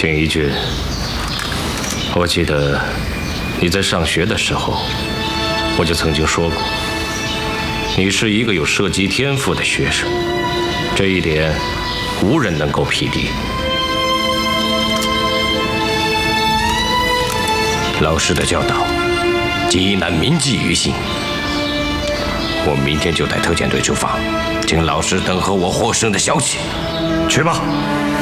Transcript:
景一君，我记得你在上学的时候，我就曾经说过，你是一个有射击天赋的学生，这一点无人能够匹敌。老师的教导，极难铭记于心。我明天就带特遣队出发，请老师等候我获胜的消息。去吧。